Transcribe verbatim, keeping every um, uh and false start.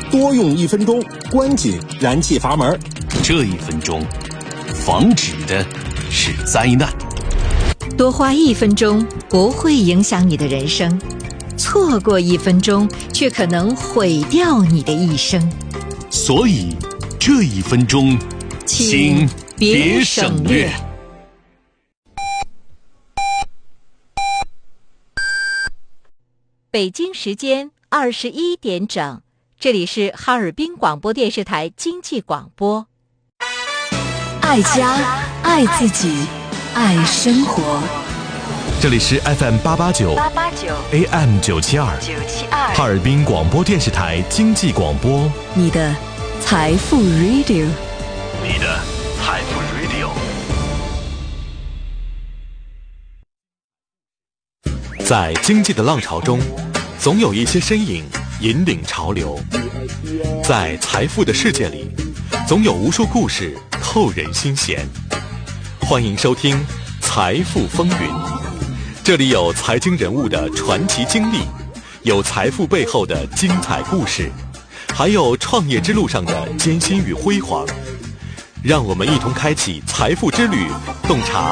多用一分钟，关紧燃气阀门。 这一分钟，防止的是灾难。 多花一分钟不会影响你的人生，错过一分钟却可能毁掉你的一生。 所以，这一分钟，请别省略。 北京时间二十一点整，这里是哈尔滨广播电视台经济广播。 爱家，爱自己，爱生活。 这里是 F M 八八九 A M 九七二哈尔滨广播电视台经济广播， 你的财富 Radio， 你的财富 Radio。 在经济的浪潮中，总有一些身影引领潮流；在财富的世界里，总有无数故事扣人心弦。欢迎收听《财富风云》，这里有财经人物的传奇经历，有财富背后的精彩故事，还有创业之路上的艰辛与辉煌。让我们一同开启财富之旅，洞察